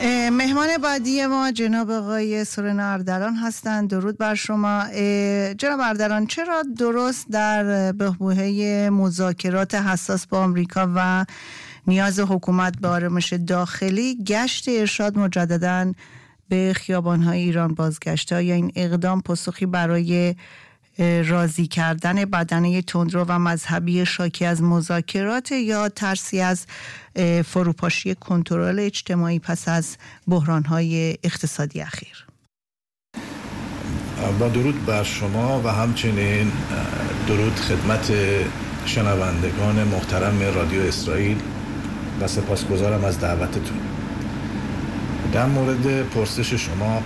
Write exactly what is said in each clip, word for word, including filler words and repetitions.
مهمان بعدی ما جناب آقای سورن اردلان هستند. درود بر شما جناب اردلان. چرا درست در بحبوحه مذاکرات حساس با آمریکا و نیاز حکومت به آرامش داخلی گشت ارشاد مجدداً به خیابان‌های ایران بازگشته؟ یا این اقدام پاسخی برای راضی کردن بدنه تندرو و مذهبی شاکی از مذاکرات یا ترسی از فروپاشی کنترل اجتماعی پس از بحران‌های اقتصادی اخیر؟ با درود بر شما و همچنین درود خدمت شنوندگان محترم رادیو اسرائیل و سپاسگزارم از دعوتتون. در مورد پرسش شما،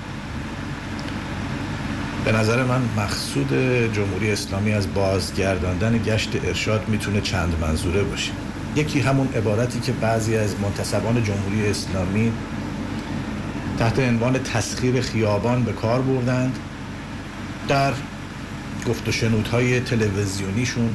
به نظر من مقصود جمهوری اسلامی از بازگرداندن گشت ارشاد میتونه چند منظوره باشه. یکی همون عبارتی که بعضی از منتسبان جمهوری اسلامی تحت عنوان تسخیر خیابان به کار بردند. در گفت و شنودهای تلویزیونیشون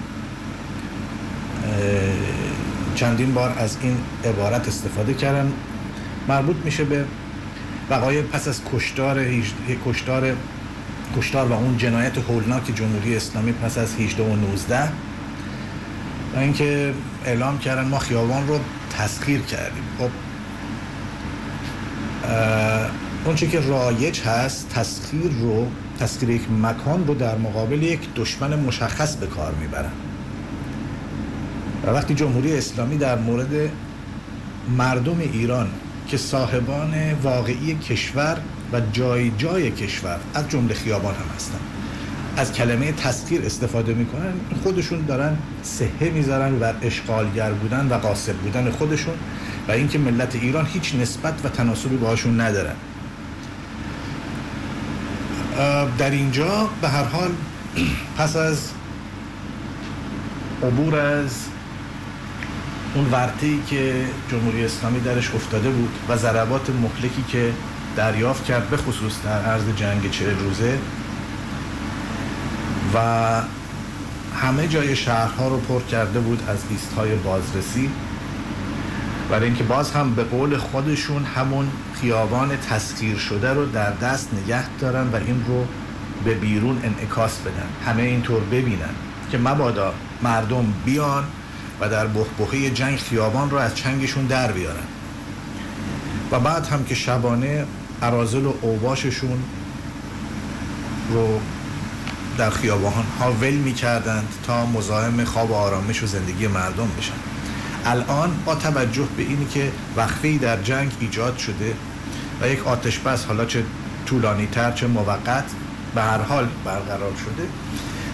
چندین بار از این عبارت استفاده کردن. مربوط میشه به وقایع پس از کشتار کشتار کشتار و اون جنایت هولناک جمهوری اسلامی پس از هجده و نوزده و اینکه اعلام کردن ما خیابان رو تسخیر کردیم. خب اون چه که رایج هست، تسخیر رو تسخیر یک مکان رو در مقابل یک دشمن مشخص به کار میبرن و وقتی جمهوری اسلامی در مورد مردم ایران که صاحبان واقعی کشور و جای جای کشور از جمله خیابان هم هستن از کلمه تسخیر استفاده میکنن، خودشون دارن صحه میذارن بر اشغالگر بودن و غاصب بودن خودشون و اینکه ملت ایران هیچ نسبت و تناسبی باهاشون ندارن. در اینجا به هر حال پس از عبور از اون ورطه‌ای که جمهوری اسلامی درش افتاده بود و ضربات مهلکی که دریافت کرد به خصوص در عرض جنگ چهل روزه و همه جای شهرها رو پر کرده بود از ایست‌های بازرسی، برای اینکه باز هم به قول خودشون همون خیابان تسخیر شده رو در دست نگه دارن و این رو به بیرون انعکاس بدن، همه اینطور ببینن که مبادا مردم بیان و در بحبوحه جنگ خیابان رو از چنگشون در بیارن و بعد هم که شبانه اراذل و اوباششون رو در خیابان ها ول می کردند تا مزاحم خواب و آرامش و زندگی مردم بشن. الان با توجه به اینی که وقفه‌ای در جنگ ایجاد شده و یک آتش بس حالا چه طولانی تر چه موقت به هر حال برقرار شده،